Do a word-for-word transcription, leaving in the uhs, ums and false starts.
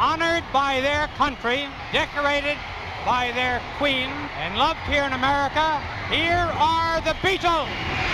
honored by their country, decorated by their queen, and loved here in America. Here are the Beatles.